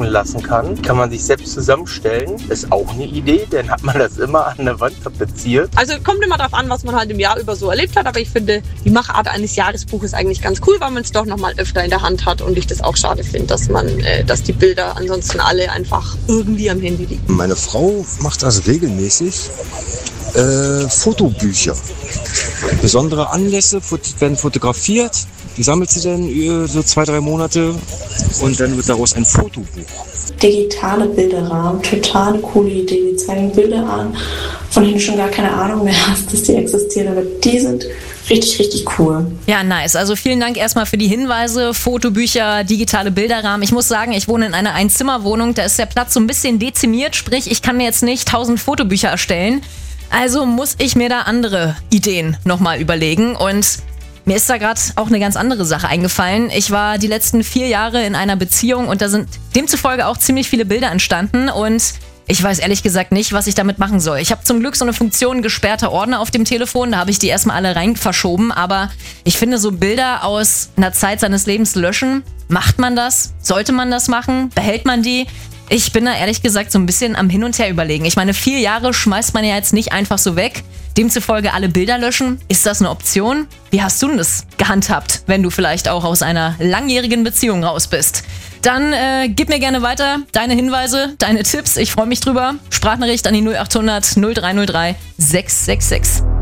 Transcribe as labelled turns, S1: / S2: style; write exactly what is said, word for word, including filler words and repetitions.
S1: drucken lassen kann. Kann man sich selbst zusammenstellen. Ist auch eine Idee, dann hat man das immer an der Wand tapeziert.
S2: Also kommt immer darauf an, was man halt im Jahr über so erlebt hat, aber ich finde, die Machart eines Jahresbuches eigentlich ganz cool, weil man es doch nochmal öfter in der Hand hat und ich das auch schade finde, dass man, äh, dass die Bilder ansonsten alle einfach irgendwie am Handy liegen.
S3: Meine Frau macht das regelmäßig. Äh, Fotobücher. Besondere Anlässe werden fotografiert. Die sammelt sie dann über so zwei, drei Monate und dann wird daraus ein Fotobuch.
S4: Digitale Bilderrahmen, total coole Idee. Die zeigen Bilder an, von denen du schon gar keine Ahnung mehr hast, dass die existieren, aber die sind richtig, richtig cool.
S5: Ja, nice. Also vielen Dank erstmal für die Hinweise, Fotobücher, digitale Bilderrahmen. Ich muss sagen, ich wohne in einer Einzimmerwohnung, da ist der Platz so ein bisschen dezimiert, sprich, ich kann mir jetzt nicht tausend Fotobücher erstellen. Also muss ich mir da andere Ideen nochmal überlegen und mir ist da gerade auch eine ganz andere Sache eingefallen. Ich war die letzten vier Jahre in einer Beziehung und da sind demzufolge auch ziemlich viele Bilder entstanden und ich weiß ehrlich gesagt nicht, was ich damit machen soll. Ich habe zum Glück so eine Funktion gesperrter Ordner auf dem Telefon, da habe ich die erstmal alle rein verschoben, aber ich finde so Bilder aus einer Zeit seines Lebens löschen, macht man das? Sollte man das machen? Behält man die? Ich bin da ehrlich gesagt so ein bisschen am Hin und Her überlegen. Ich meine, vier Jahre schmeißt man ja jetzt nicht einfach so weg. Demzufolge alle Bilder löschen. Ist das eine Option? Wie hast du denn das gehandhabt, wenn du vielleicht auch aus einer langjährigen Beziehung raus bist? Dann äh, gib mir gerne weiter deine Hinweise, deine Tipps. Ich freue mich drüber. Sprachnachricht an die null acht hundert null drei null drei sechs sechs sechs.